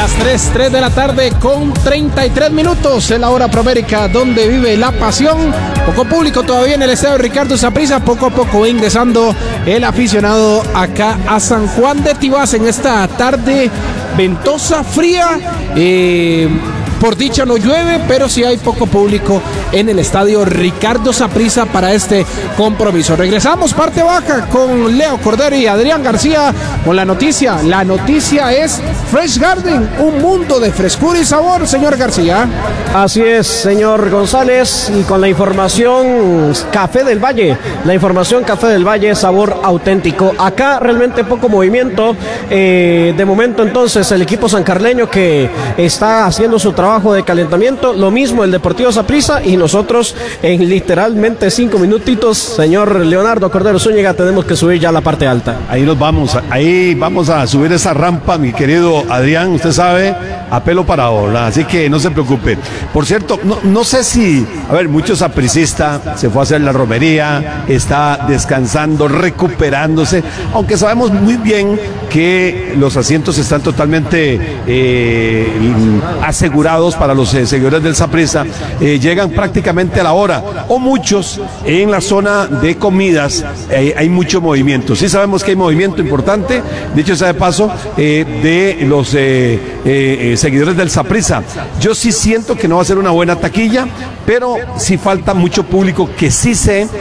las 3 de la tarde con 33 minutos en la hora promérica, donde vive la pasión. Poco público todavía en el estadio Ricardo Saprissa, poco a poco ingresando el aficionado acá a San Juan de Tibás en esta tarde ventosa, fría. Por dicha no llueve, pero sí hay poco público en el estadio Ricardo Saprissa para este compromiso. Regresamos parte baja con Leo Cordero y Adrián García con la noticia. La noticia es Fresh Garden, un mundo de frescura y sabor, señor García. Así es, señor González, y con la información Café del Valle, sabor auténtico. Acá realmente poco movimiento. De momento entonces el equipo sancarleño que está haciendo su trabajo de calentamiento, lo mismo el Deportivo Saprissa, y nosotros en literalmente 5 minutitos, señor Leonardo Cordero Zúñiga, tenemos que subir ya a la parte alta. Ahí vamos a subir esa rampa, mi querido Adrián, usted sabe, a pelo parado, ¿verdad? Así que no se preocupe. Por cierto, no sé si, mucho sapricista se fue a hacer la romería, está descansando, recuperándose, aunque sabemos muy bien que los asientos están totalmente asegurados para los seguidores del Saprissa. Llegan prácticamente a la hora, o muchos en la zona de comidas. Hay mucho movimiento, sí sabemos que hay movimiento importante, dicho sea de paso, de los seguidores del Saprissa. Yo sí siento que no va a ser una buena taquilla, pero sí falta mucho público que sí sé